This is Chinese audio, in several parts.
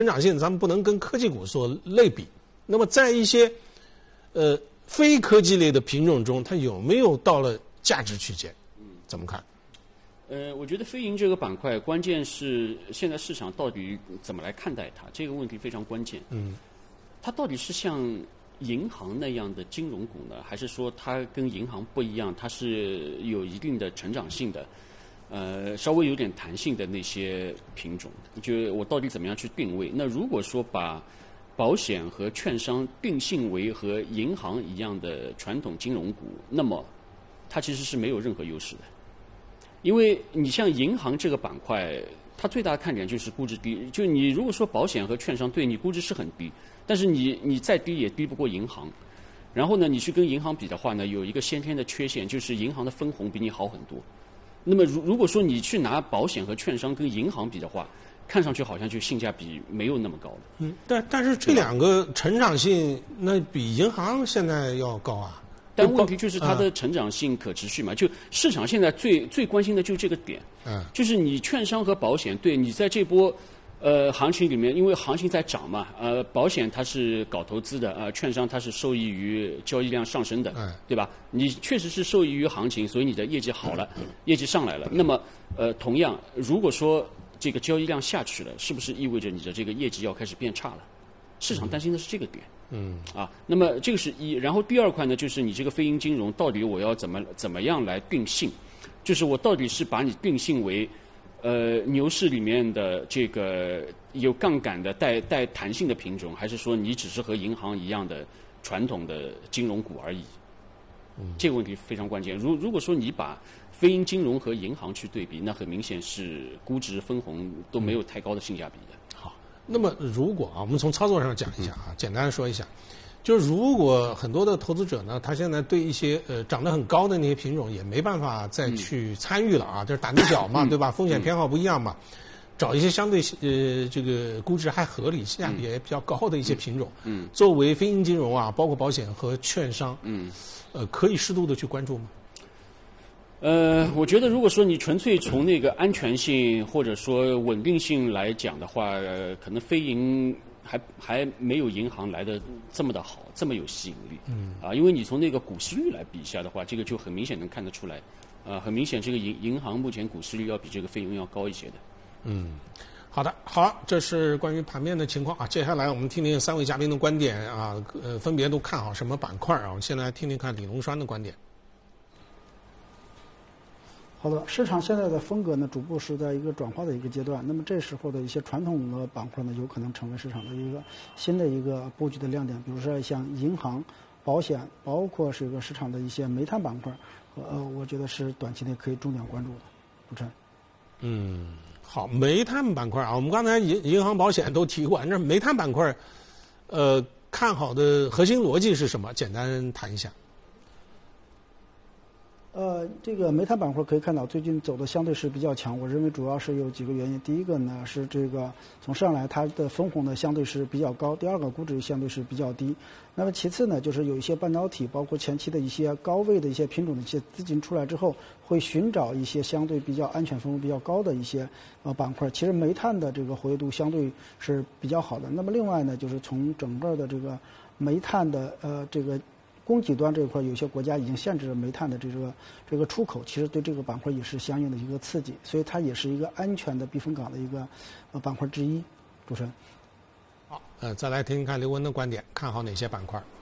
成长性咱们不能跟科技股做类比。那么在一些非科技类的品种中，它有没有到了价值区间？怎么看？ 我觉得飞银这个板块，关键是现在市场到底怎么来看待它，这个问题非常关键。它到底是像银行那样的金融股呢，还是说它跟银行不一样，它是有一定的成长性的，稍微有点弹性的那些品种？就我到底怎么样去定位？那如果说把保险和券商定性为和银行一样的传统金融股，那么它其实是没有任何优势的。因为你像银行这个板块，它最大的看点就是估值低。就你如果说保险和券商对你估值是很低，但是你再低也低不过银行。然后呢，你去跟银行比的话呢，有一个先天的缺陷，就是银行的分红比你好很多。那么如果说你去拿保险和券商跟银行比的话，看上去好像就性价比没有那么高的。 但是这两个成长性那比银行现在要高啊。 但问题就是它的成长性可持续嘛？就市场现在最关心的就是这个点，就是你券商和保险，对你在这波行情里面，因为行情在涨嘛，保险它是搞投资的，券商它是受益于交易量上升的，对吧？你确实是受益于行情，所以你的业绩好了，业绩上来了。那么同样，如果说这个交易量下去了，是不是意味着你的这个业绩要开始变差了？市场担心的是这个点。那么这个是一，然后第二块呢，就是你这个非银金融到底我要怎么样来定性？就是我到底是把你定性为牛市里面的这个有杠杆的带弹性的品种，还是说你只是和银行一样的传统的金融股而已？这个问题非常关键。如果说你把非银金融和银行去对比，那很明显是估值分红都没有太高的性价比的。 那么，如果我们从操作上讲一下简单的说一下，就是如果很多的投资者呢，他现在对一些涨得很高的那些品种也没办法再去参与了啊，就是胆子小嘛，对吧？风险偏好不一样嘛，找一些相对这个估值还合理、性价比也比较高的一些品种，作为非银金融啊，包括保险和券商，可以适度的去关注吗？ 我觉得如果说你纯粹从那个安全性或者说稳定性来讲的话，可能非银还没有银行来的这么的好，这么有吸引力。因为你从那个股息率来比一下的话，这个就很明显能看得出来。很明显这个银行目前股息率要比这个非银要高一些的。 好，这是关于盘面的情况啊。接下来我们听听三位嘉宾的观点啊，分别都看好什么板块啊？我们先来听听看李龙栓的观点。 好的，市场现在的风格呢，逐步是在一个转化的一个阶段。那么这时候的一些传统的板块呢，有可能成为市场的一个新的一个布局的亮点。比如说像银行、保险，包括是一个市场的一些煤炭板块，我觉得是短期内可以重点关注的。主持人。 好，煤炭板块啊，我们刚才银行、保险都提过，那煤炭板块，看好的核心逻辑是什么？简单谈一下。 这个煤炭板块可以看到最近走的相对是比较强，我认为主要是有几个原因。第一个呢是这个从上来它的分红呢相对是比较高，第二个估值相对是比较低。那么其次呢就是有一些半导体，包括前期的一些高位的一些品种的一些资金出来之后，会寻找一些相对比较安全分红比较高的一些板块。其实煤炭的这个活跃度相对是比较好的。那么另外呢就是从整个的这个煤炭的这个供给端这一块，有些国家已经限制了煤炭的这个出口，其实对这个板块也是相应的一个刺激，所以它也是一个安全的避风港的一个板块之一。主持人。 好，再来听听看刘文的观点，看好哪些板块？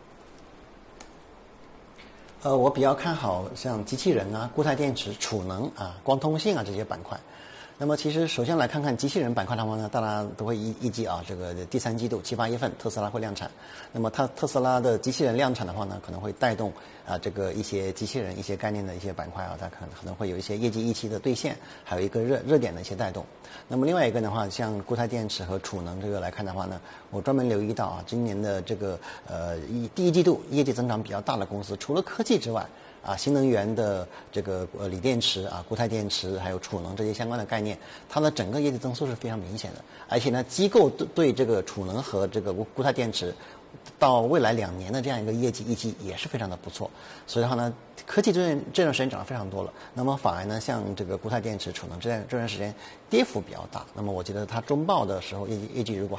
我比较看好像机器人啊、固态电池、储能啊、光通信啊这些板块。那么其实首先来看看机器人板块的话呢，大家都会预计这个第三季度7、8月份特斯拉会量产。那么特斯拉的机器人量产的话呢，可能会带动这个一些机器人一些概念的一些板块它可能会有一些业绩预期的兑现，还有一个热点的一些带动。那么另外一个的话，像固态电池和储能这个来看的话呢，我专门留意到今年的这个第一季度业绩增长比较大的公司，除了科技之外。新能源的这个锂电池固态电池还有储能这些相关的概念，它的整个业绩增速是非常明显的。而且呢，机构对这个储能和这个固态电池到未来2年的这样一个业绩预计也是非常的不错。所以的话呢，科技这段时间涨得非常多了，那么反而呢，像这个固态电池、储能这段时间跌幅比较大。那么我觉得它中报的时候业绩如果